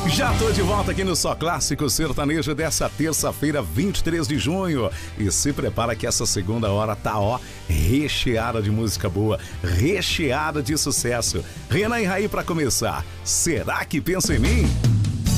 Já tô de volta aqui no Só Clássico Sertanejo dessa terça-feira, 23 de junho. E se prepara que essa segunda hora tá, recheada de música boa, recheada de sucesso. Renan e Raí pra começar. Será que pensa em mim?